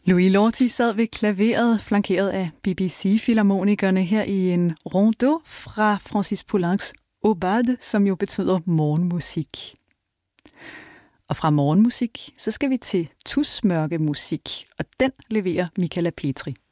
Louis Lorty sad ved klaveret, flankeret af BBC-filharmonikerne her i en rondeau fra Francis Poulencs Aubade, som jo betyder morgenmusik. Og fra morgenmusik, så skal vi til tusmørke musik, og den leverer Michala Petri.